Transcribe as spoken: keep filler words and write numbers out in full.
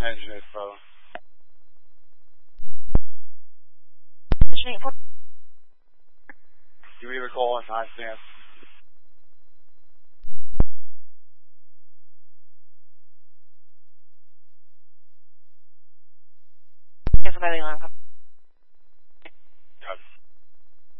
Engine eight, brother. Engine eight four. You either call on nine stand. Yes, by the alarm.